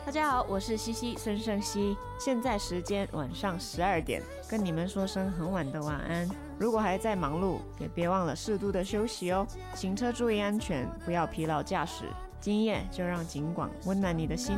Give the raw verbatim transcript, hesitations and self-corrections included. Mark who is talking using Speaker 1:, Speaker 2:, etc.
Speaker 1: 大家好，我是西西孙盛熙，现在时间晚上十二点，跟你们说声很晚的晚安。如果还在忙碌，也别忘了适度的休息哦。行车注意安全，不要疲劳驾驶。今夜就让警广温暖你的心。